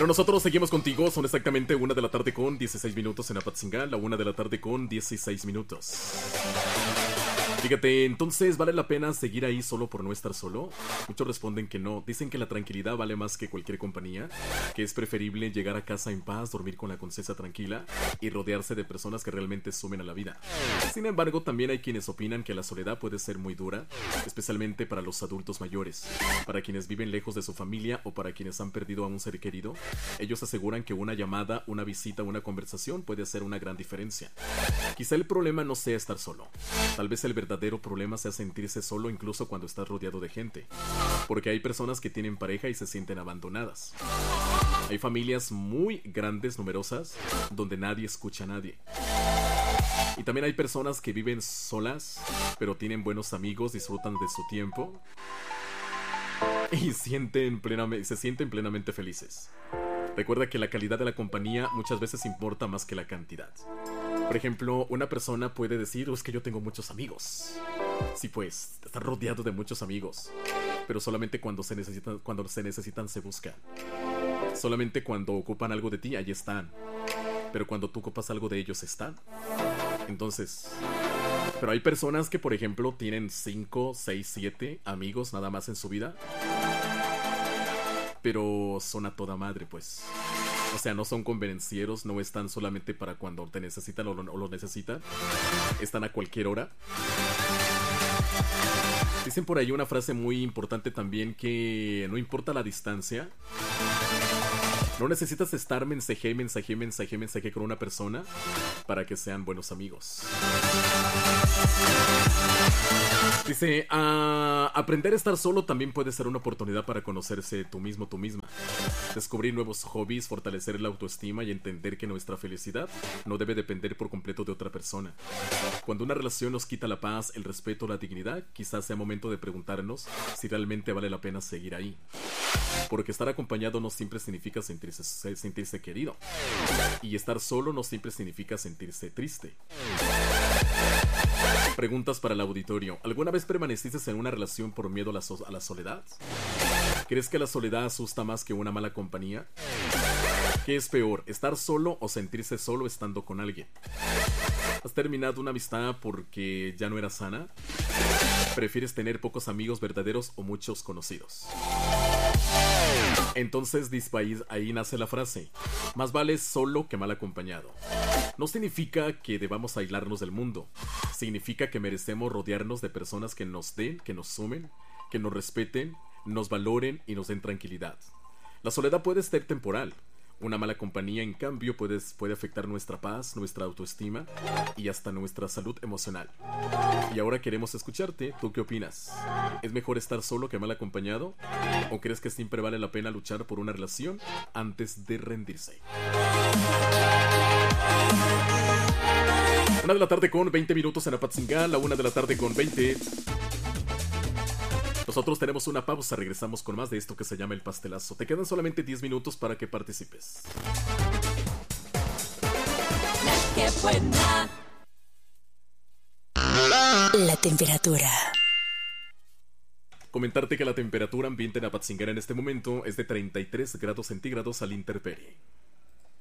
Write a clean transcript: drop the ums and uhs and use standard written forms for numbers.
Pero nosotros seguimos contigo, son exactamente 1 de la tarde con 16 minutos en Apatzingán, la 1 de la tarde con 16 minutos. Fíjate, entonces, ¿vale la pena seguir ahí solo por no estar solo? Muchos responden que no. Dicen que la tranquilidad vale más que cualquier compañía, que es preferible llegar a casa en paz, dormir con la conciencia tranquila y rodearse de personas que realmente sumen a la vida. Sin embargo, también hay quienes opinan que la soledad puede ser muy dura, especialmente para los adultos mayores, para quienes viven lejos de su familia o para quienes han perdido a un ser querido. Ellos aseguran que una llamada, una visita, una conversación puede hacer una gran diferencia. Quizá el problema no sea estar solo. Tal vez el verdadero problema sea sentirse solo incluso cuando estás rodeado de gente. Porque hay personas que tienen pareja y se sienten abandonadas. Hay familias muy grandes, numerosas, donde nadie escucha a nadie. Y también hay personas que viven solas, pero tienen buenos amigos, disfrutan de su tiempo y se sienten plenamente felices. Recuerda que la calidad de la compañía muchas veces importa más que la cantidad. Por ejemplo, una persona puede decir, es que yo tengo muchos amigos. Sí, pues, estás rodeado de muchos amigos. Pero solamente cuando se necesitan se buscan. Solamente cuando ocupan algo de ti, ahí están. Pero cuando tú ocupas algo de ellos, están. Entonces, pero hay personas que, por ejemplo, tienen 5, 6, 7 amigos nada más en su vida. Pero son a toda madre, pues. O sea, no son convenencieros, no están solamente para cuando te necesitan o lo necesitan. Están a cualquier hora. Dicen por ahí una frase muy importante también, que no importa la distancia. No necesitas estar mensaje con una persona para que sean buenos amigos. Dice, aprender a estar solo también puede ser una oportunidad para conocerse tú mismo, tú misma. Descubrir nuevos hobbies, fortalecer la autoestima y entender que nuestra felicidad no debe depender por completo de otra persona. Cuando una relación nos quita la paz, el respeto, la dignidad, quizás sea momento de preguntarnos si realmente vale la pena seguir ahí. Porque estar acompañado no siempre significa sentirse querido. Y estar solo no siempre significa sentirse triste. Preguntas para el auditorio. ¿Alguna vez permaneciste en una relación por miedo a la soledad? ¿Crees que la soledad asusta más que una mala compañía? ¿Qué es peor, estar solo o sentirse solo estando con alguien? ¿Has terminado una amistad porque ya no era sana? ¿Prefieres tener pocos amigos verdaderos o muchos conocidos? Entonces, ahí nace la frase: más vale solo que mal acompañado. No significa que debamos aislarnos del mundo. Significa que merecemos rodearnos de personas que nos den, que nos sumen, que nos respeten, nos valoren y nos den tranquilidad. La soledad puede ser temporal. Una mala compañía, en cambio, puede afectar nuestra paz, nuestra autoestima y hasta nuestra salud emocional. Y ahora queremos escucharte. ¿Tú qué opinas? ¿Es mejor estar solo que mal acompañado? ¿O crees que siempre vale la pena luchar por una relación antes de rendirse? 1 de la tarde con 20 minutos en Apatzingán, la 1 de la tarde con 20. Nosotros tenemos una pausa, regresamos con más de esto que se llama El Pastelazo. Te quedan solamente 10 minutos para que participes. ¡Qué buena! La temperatura. Comentarte que la temperatura ambiente en Apatzingán en este momento es de 33 grados centígrados a la intemperie.